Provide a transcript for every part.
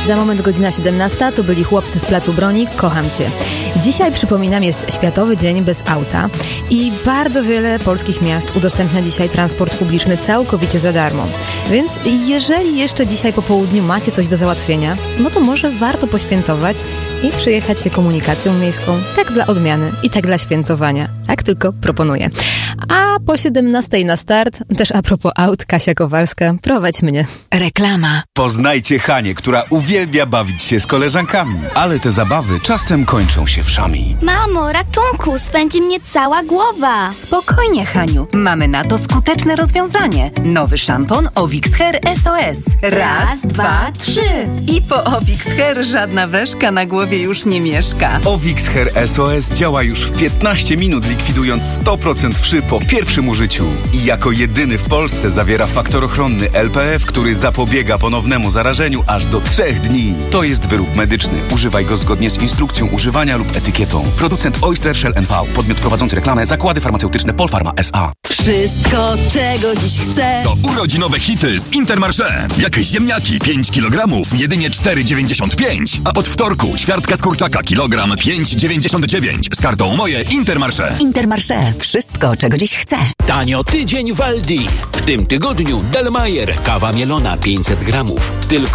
Za moment godzina 17, to byli chłopcy z Placu Broni, Kocham Cię. Dzisiaj, przypominam, jest Światowy Dzień bez auta i bardzo wiele polskich miast udostępnia dzisiaj transport publiczny całkowicie za darmo. Więc jeżeli jeszcze dzisiaj po południu macie coś do załatwienia, no to może warto poświętować i przejechać się komunikacją miejską, tak dla odmiany i tak dla świętowania. Tak tylko proponuję. A po 17 na start, też a propos aut, Kasia Kowalska, prowadź mnie. Reklama. Poznajcie Hanię, która uwielbia bawić się z koleżankami, ale te zabawy czasem kończą się wszami. Mamo, ratunku, swędzi mnie cała głowa. Spokojnie, Haniu. Mamy na to skuteczne rozwiązanie. Nowy szampon Ovix Hair SOS. Raz, dwa, trzy. I po Ovix Hair żadna weszka na głowie już nie mieszka. Ovix Hair SOS działa już w 15 minut, likwidując 100% wszy po pierwszym użyciu. I jako jedyny w Polsce zawiera faktor ochronny LPF, który zapobiega ponownemu zarażeniu aż do 3 dni. To jest wyrób medyczny. Używaj go zgodnie z instrukcją używania lub etykietą. Producent Oyster Shell NV. Podmiot prowadzący reklamę. Zakłady farmaceutyczne Polpharma S.A. Wszystko, czego dziś chcę. To urodzinowe hity z Intermarché. Jakieś ziemniaki 5 kg, jedynie 4,95. A od wtorku ćwiartka z kurczaka kilogram 5,99. Z kartą Moje Intermarché. Intermarché. Wszystko, czego dziś chcę. Tanio tydzień w Aldi. W tym tygodniu Delmayer kawa mielona 500 gramów. Tylko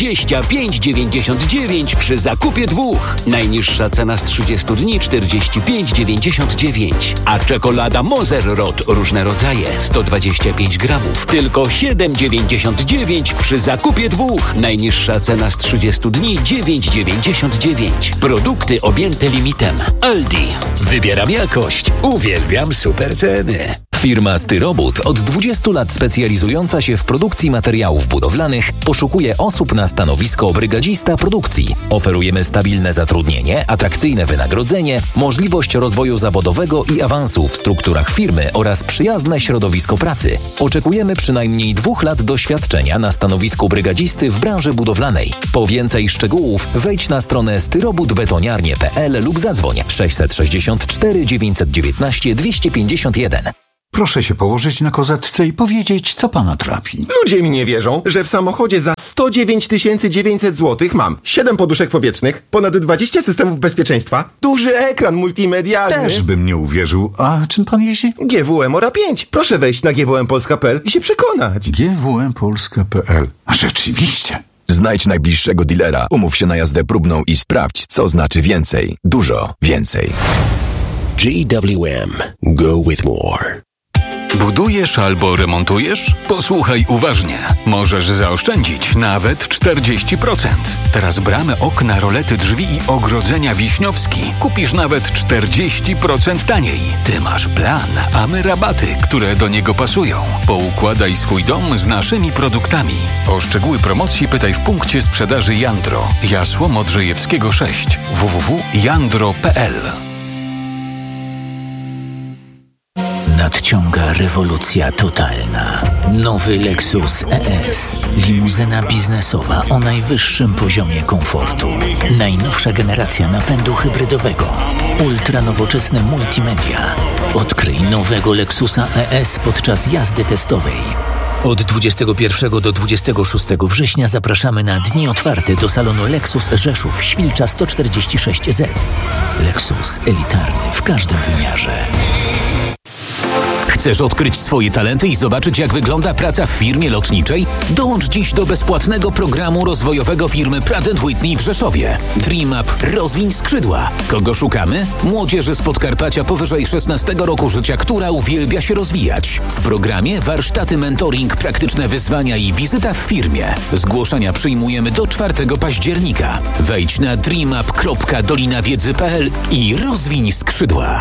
25,99 przy zakupie 2. Najniższa cena z 30 dni 45,99. A czekolada Moser Rot różne rodzaje 125 gramów. Tylko 7,99 przy zakupie 2. Najniższa cena z 30 dni 9,99. Produkty objęte limitem. Aldi. Wybieram jakość. Uwielbiam super ceny. Firma Styrobud, od 20 lat specjalizująca się w produkcji materiałów budowlanych, poszukuje osób na stanowisko brygadzista produkcji. Oferujemy stabilne zatrudnienie, atrakcyjne wynagrodzenie, możliwość rozwoju zawodowego i awansu w strukturach firmy oraz przyjazne środowisko pracy. Oczekujemy przynajmniej 2 lat doświadczenia na stanowisku brygadzisty w branży budowlanej. Po więcej szczegółów wejdź na stronę styrobudbetoniarnie.pl lub zadzwoń 664 919 251. Proszę się położyć na kozetce i powiedzieć, co pana trapi. Ludzie mi nie wierzą, że w samochodzie za 109 900 zł mam 7 poduszek powietrznych, ponad 20 systemów bezpieczeństwa, duży ekran multimedialny. Też bym nie uwierzył. A czym pan jeździ? GWM Ora 5. Proszę wejść na gwmpolska.pl i się przekonać. gwmpolska.pl. A rzeczywiście. Znajdź najbliższego dealera, umów się na jazdę próbną i sprawdź, co znaczy więcej. Dużo więcej. GWM. Go with more. Budujesz albo remontujesz? Posłuchaj uważnie. Możesz zaoszczędzić nawet 40%. Teraz bramy, okna, rolety, drzwi i ogrodzenia Wiśniowski kupisz nawet 40% taniej. Ty masz plan, a my rabaty, które do niego pasują. Poukładaj swój dom z naszymi produktami. O szczegóły promocji pytaj w punkcie sprzedaży Jandro. Jasło Modrzejewskiego 6. www.jandro.pl. Nadciąga rewolucja totalna. Nowy Lexus ES. Limuzyna biznesowa o najwyższym poziomie komfortu. Najnowsza generacja napędu hybrydowego. Ultranowoczesne multimedia. Odkryj nowego Lexusa ES podczas jazdy testowej. Od 21 do 26 września zapraszamy na dni otwarte do salonu Lexus Rzeszów, Świlcza 146Z. Lexus elitarny w każdym wymiarze. Chcesz odkryć swoje talenty i zobaczyć, jak wygląda praca w firmie lotniczej? Dołącz dziś do bezpłatnego programu rozwojowego firmy Pratt & Whitney w Rzeszowie. Dream Up – rozwiń skrzydła. Kogo szukamy? Młodzieży z Podkarpacia powyżej 16 roku życia, która uwielbia się rozwijać. W programie warsztaty, mentoring, praktyczne wyzwania i wizyta w firmie. Zgłoszenia przyjmujemy do 4 października. Wejdź na dreamup.dolinawiedzy.pl i rozwiń skrzydła.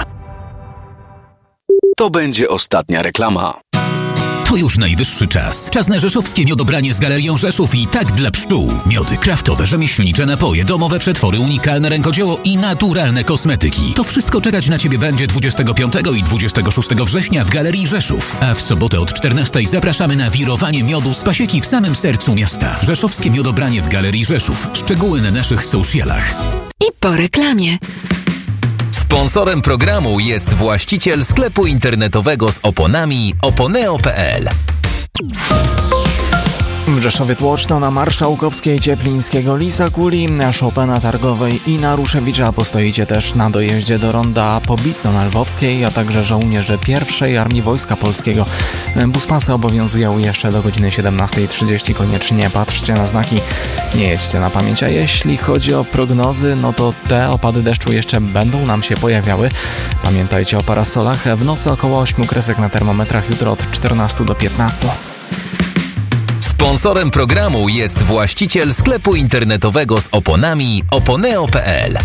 To będzie ostatnia reklama. To już najwyższy czas. Czas na rzeszowskie miodobranie z Galerią Rzeszów i tak dla pszczół. Miody, kraftowe, rzemieślnicze napoje, domowe przetwory, unikalne rękodzieło i naturalne kosmetyki. To wszystko czekać na Ciebie będzie 25 i 26 września w Galerii Rzeszów. A w sobotę od 14 zapraszamy na wirowanie miodu z pasieki w samym sercu miasta. Rzeszowskie miodobranie w Galerii Rzeszów. Szczegóły na naszych socialach. I po reklamie. Sponsorem programu jest właściciel sklepu internetowego z oponami oponeo.pl. W Rzeszowie tłoczno na Marszałkowskiej, Cieplińskiego, Lisa Kuli, Chopina Targowej i na Ruszewicza. Postoicie też na dojeździe do ronda Pobitno na Lwowskiej, a także żołnierze I Armii Wojska Polskiego. Buspasy obowiązują jeszcze do godziny 17:30. Koniecznie patrzcie na znaki, nie jedźcie na pamięć. A jeśli chodzi o prognozy, no to te opady deszczu jeszcze będą nam się pojawiały. Pamiętajcie o parasolach. W nocy około 8 kresek na termometrach, jutro od 14 do 15. Sponsorem programu jest właściciel sklepu internetowego z oponami oponeo.pl.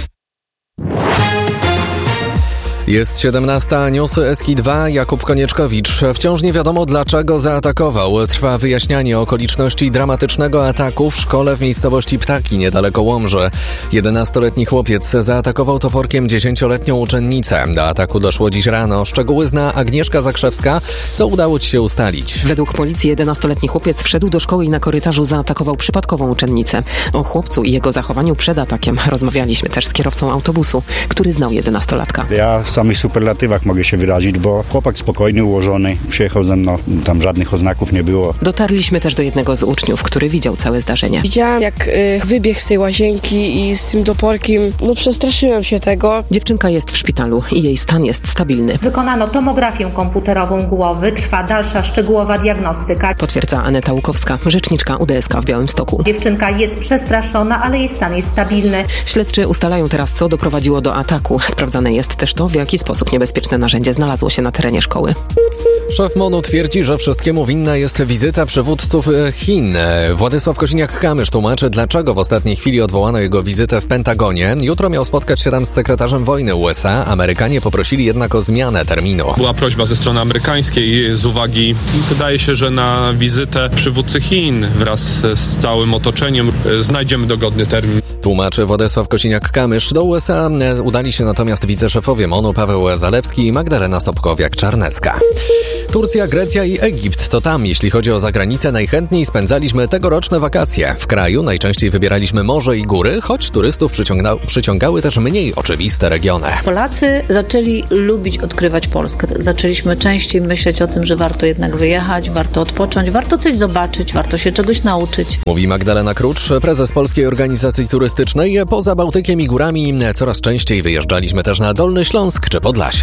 Jest 17, newsy Eski2, Jakub Konieczkowicz. Wciąż nie wiadomo, dlaczego zaatakował. Trwa wyjaśnianie okoliczności dramatycznego ataku w szkole w miejscowości Ptaki, niedaleko Łomży. 11-letni chłopiec zaatakował toporkiem 10-letnią uczennicę. Do ataku doszło dziś rano. Szczegóły zna Agnieszka Zakrzewska. Co udało ci się ustalić? Według policji 11-letni chłopiec wszedł do szkoły i na korytarzu zaatakował przypadkową uczennicę. O chłopcu i jego zachowaniu przed atakiem rozmawialiśmy też z kierowcą autobusu, który znał 11-latka. W samych superlatywach mogę się wyrazić, bo chłopak spokojny, ułożony, przyjechał ze mną, tam żadnych oznaków nie było. Dotarliśmy też do jednego z uczniów, który widział całe zdarzenie. Widziałam, jak wybiegł z tej łazienki i z tym toporkiem, przestraszyłem się tego. Dziewczynka jest w szpitalu i jej stan jest stabilny. Wykonano tomografię komputerową głowy, trwa dalsza szczegółowa diagnostyka. Potwierdza Aneta Łukowska, rzeczniczka UDSK w Białymstoku. Dziewczynka jest przestraszona, ale jej stan jest stabilny. Śledczy ustalają teraz, co doprowadziło do ataku. Sprawdzane jest też to, w jaki sposób niebezpieczne narzędzie znalazło się na terenie szkoły. Szef MON-u twierdzi, że wszystkiemu winna jest wizyta przywódców Chin. Władysław Kosiniak-Kamysz tłumaczy, dlaczego w ostatniej chwili odwołano jego wizytę w Pentagonie. Jutro miał spotkać się tam z sekretarzem wojny USA. Amerykanie poprosili jednak o zmianę terminu. Była prośba ze strony amerykańskiej z uwagi, wydaje się, że na wizytę przywódcy Chin wraz z całym otoczeniem znajdziemy dogodny termin. Tłumaczy Władysław Kosiniak-Kamysz. Do USA udali się natomiast wiceszefowie MON-u Paweł Zalewski i Magdalena Sobkowiak-Czarnecka. Turcja, Grecja i Egipt to tam, jeśli chodzi o zagranicę, najchętniej spędzaliśmy tegoroczne wakacje. W kraju najczęściej wybieraliśmy morze i góry, choć turystów przyciągały też mniej oczywiste regiony. Polacy zaczęli lubić odkrywać Polskę. Zaczęliśmy częściej myśleć o tym, że warto jednak wyjechać, warto odpocząć, warto coś zobaczyć, warto się czegoś nauczyć. Mówi Magdalena Krucz, prezes Polskiej Organizacji Turystycznej. Poza Bałtykiem i górami coraz częściej wyjeżdżaliśmy też na Dolny Śląsk czy Podlasie.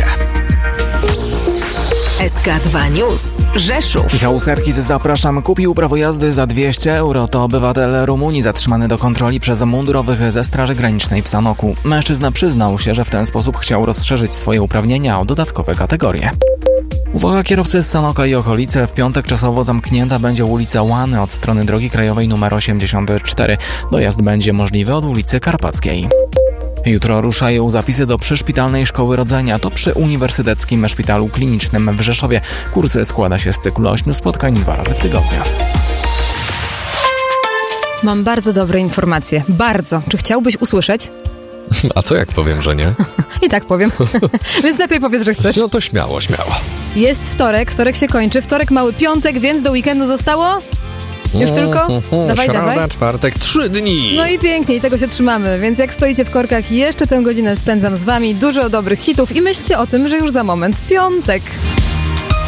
SK2 News. Rzeszów. Michał Serkic, zapraszam. Kupił prawo jazdy za 200 euro. To obywatel Rumunii zatrzymany do kontroli przez mundurowych ze Straży Granicznej w Sanoku. Mężczyzna przyznał się, że w ten sposób chciał rozszerzyć swoje uprawnienia o dodatkowe kategorie. Uwaga kierowcy z Sanoka i okolice. W piątek czasowo zamknięta będzie ulica Łany od strony drogi krajowej nr 84. Dojazd będzie możliwy od ulicy Karpackiej. Jutro ruszają zapisy do przyszpitalnej szkoły rodzenia. To przy Uniwersyteckim Szpitalu Klinicznym w Rzeszowie. Kurs składa się z cyklu 8 spotkań 2 razy w tygodniu. Mam bardzo dobre informacje. Bardzo. Czy chciałbyś usłyszeć? A co jak powiem, że nie? I tak powiem. Więc lepiej powiedz, że chcesz. No to śmiało. Jest wtorek się kończy. Wtorek, mały piątek, więc do weekendu zostało... Już tylko? Dawaj. Środa, czwartek, 3 dni. No i pięknie, i tego się trzymamy. Więc jak stoicie w korkach, jeszcze tę godzinę spędzam z wami. Dużo dobrych hitów i myślcie o tym, że już za moment piątek.